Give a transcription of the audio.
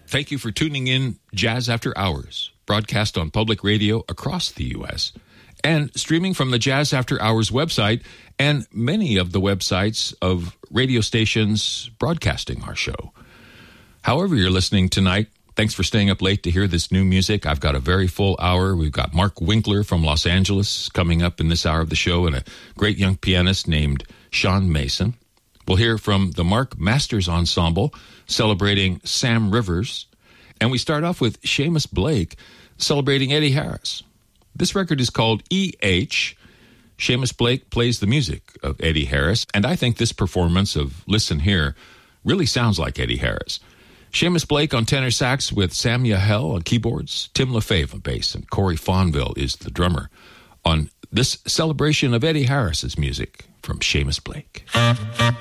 Thank you for tuning in Jazz After Hours, broadcast on public radio across the U.S., and streaming from the Jazz After Hours website and many of the websites of radio stations broadcasting our show. However you're listening tonight, thanks for staying up late to hear this new music. I've got a very full hour. We've got Mark Winkler from Los Angeles coming up in this hour of the show, and a great young pianist named Sean Mason. We'll hear from the Mark Masters Ensemble celebrating Sam Rivers. And we start off with Seamus Blake celebrating Eddie Harris. This record is called E.H. Seamus Blake plays the music of Eddie Harris, and I think this performance of Listen Here really sounds like Eddie Harris. Seamus Blake on tenor sax with Sam Yahel on keyboards, Tim LaFave on bass, and Corey Fonville is the drummer on this celebration of Eddie Harris's music from Seamus Blake.